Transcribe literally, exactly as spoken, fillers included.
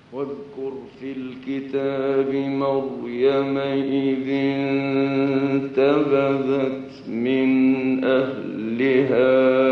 واذكر في الكتاب مريم إذ انتبذت من أهلها